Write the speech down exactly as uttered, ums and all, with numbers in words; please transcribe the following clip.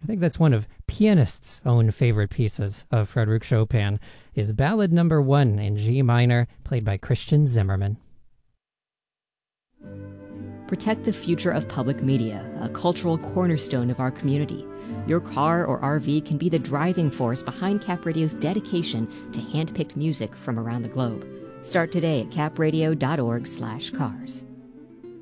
think that's one of pianists' own favorite pieces of Frédéric Chopin, is Ballad Number One in G minor, played by Christian Zimmerman. Protect the future of public media, a cultural cornerstone of our community. Your car or R V can be the driving force behind Cap Radio's dedication to hand-picked music from around the globe. Start today at capradio dot org slash cars.